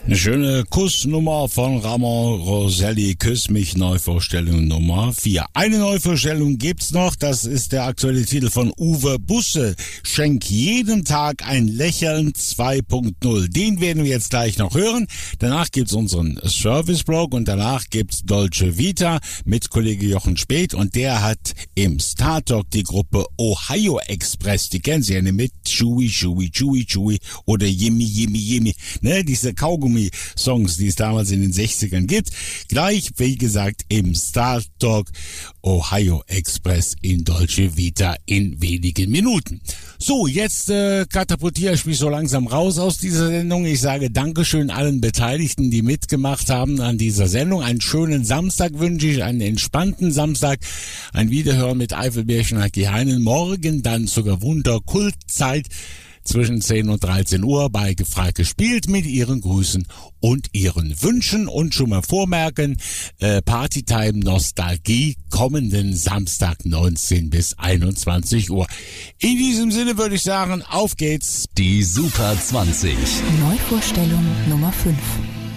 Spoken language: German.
Eine schöne Kussnummer von Ramon Roselli, Küss mich, Neuvorstellung Nummer 4. Eine Neuvorstellung gibt's noch, das ist der aktuelle Titel von Uwe Busse. Schenk jedem Tag ein Lächeln 2.0. Den werden wir jetzt gleich noch hören. Danach gibt's unseren Serviceblog und danach gibt's Dolce Vita mit Kollege Jochen Späth und der hat im Star Talk die Gruppe Ohio Express, die kennen Sie ja mit Chewy, Chewy, Chewy, Chewy oder Yimmy, Yimmy, Yimmy, ne, diese Kaugummi-Songs, die es damals in den 60ern gibt. Gleich, wie gesagt, im Star Talk Ohio Express in Dolce Vita in wenigen Minuten. So, jetzt katapultiere ich mich so langsam raus aus dieser Sendung. Ich sage Dankeschön allen Beteiligten, die mitgemacht haben an dieser Sendung. Einen schönen Samstag wünsche ich, einen entspannten Samstag. Ein Wiederhören mit Eifelbärchen Haki Heinen. Morgen dann sogar Wunderkultzeit zwischen 10 und 13 Uhr bei Gefragt gespielt mit Ihren Grüßen und Ihren Wünschen und schon mal vormerken, Partytime Nostalgie kommenden Samstag 19 bis 21 Uhr. In diesem Sinne würde ich sagen, auf geht's. Die Super 20. Neuvorstellung Nummer 5.